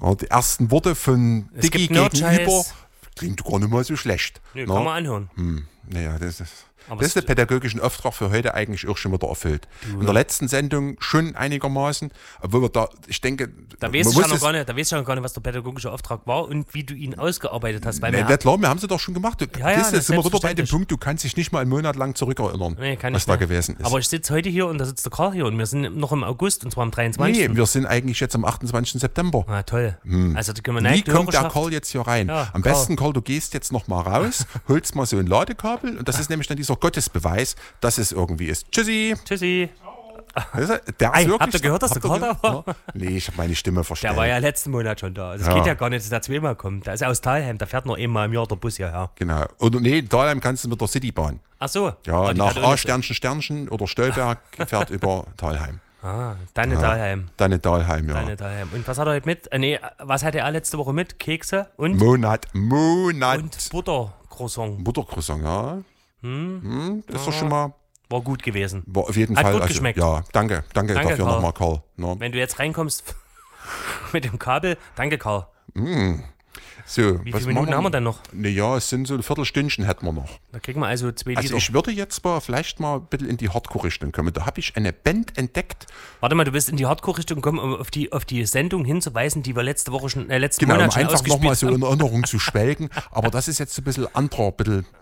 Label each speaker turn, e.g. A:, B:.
A: Ja, die ersten Worte von
B: Es
A: Dicky
B: gibt Nerdscheiß.
A: gegenüber klingt gar nicht mal so schlecht.
B: Nö, kann man anhören.
A: Naja, das ist
B: Aber
A: der pädagogischen Auftrag für heute eigentlich auch schon wieder erfüllt. In der letzten Sendung schon einigermaßen, obwohl wir da, ich denke,
B: Da weiß ich ja noch gar nicht, was der pädagogische Auftrag war und wie du ihn ausgearbeitet hast. Weil
A: ja, klar, wir haben sie doch schon gemacht.
B: Ja,
A: Das sind wir wieder bei dem Punkt, du kannst dich nicht mal einen Monat lang zurückerinnern, was da gewesen ist.
B: Aber ich sitze heute hier und da sitzt der Karl hier und wir sind noch im August und zwar am 23.
A: Nee, wir sind eigentlich jetzt am 28. September.
B: Ah, toll. Also, da können wir
A: Wie kommt der Karl jetzt hier rein?
B: Ja,
A: Am besten, Karl, du gehst jetzt noch mal raus, holst mal so ein Ladekabel und das ist nämlich dann dieser Gottesbeweis, dass es irgendwie ist. Tschüssi.
B: Tschüssi.
A: Der ist
B: Habt ihr gehört, dass der Karl da war?
A: Nee, ich habe meine Stimme verstellt.
B: Der war ja letzten Monat schon da. Das geht ja gar nicht, dass der zweimal kommt. Der ist aus Thalheim, der fährt nur einmal im Jahr der Bus hierher.
A: Genau. Oder nee, in Dahlheim kannst du mit der Citybahn.
B: Ach so.
A: Ja, nach A-Sternchen oder Stolberg fährt über Thalheim.
B: Deine Thalheim.
A: Deine Dahlheim, ja.
B: Deine Dahlheim. Und was hat er heute mit? Was hatte er letzte Woche mit? Kekse und?
A: Monat.
B: Und Buttercroissant.
A: Buttercroissant, ja. Das ist doch schon mal...
B: War gut gewesen.
A: War auf jeden
B: Hat
A: Fall.
B: gut geschmeckt.
A: Ja, danke dafür
B: Karl.
A: nochmal, Karl. No.
B: Wenn du jetzt reinkommst mit dem Kabel, danke Karl.
A: So,
B: Wie viele Minuten haben wir denn noch?
A: Naja, es sind so ein Viertelstündchen hätten wir noch.
B: Da kriegen wir also 2 Liter.
A: Also ich würde jetzt vielleicht mal ein bisschen in die Hardcore-Richtung kommen. Da habe ich eine Band entdeckt.
B: Warte mal, du willst in die Hardcore-Richtung kommen, um auf die Sendung hinzuweisen, die wir letzten
A: Genau,
B: Monat
A: um
B: schon
A: einfach nochmal so
B: haben.
A: in Erinnerung zu schwelgen. Aber das ist jetzt ein bisschen anderer,